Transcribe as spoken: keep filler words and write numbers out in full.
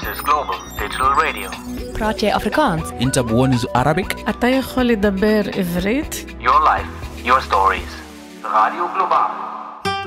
is Global Digital Radio. براتي أفريكانس. أنت بونز Arabic. אתה יכול לדבר עברית? Your life, your stories. Radio Global.